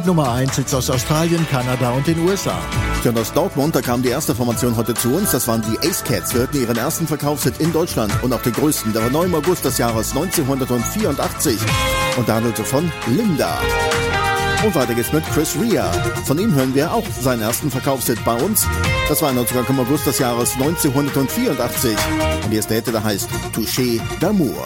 Und Nummer 1 Hits aus Australien, Kanada und den USA. Ja, und aus Dortmund, da kam die erste Formation heute zu uns. Das waren die Ace Cats. Wir hörten ihren ersten Verkaufshit in Deutschland und auch den größten. Der war 9. August des Jahres 1984 und da handelte von Linda. Und weiter geht's mit Chris Rea. Von ihm hören wir auch seinen ersten Verkaufshit bei uns. Das war im August des Jahres 1984. Und hier ist der Hit, der heißt Touché d'amour.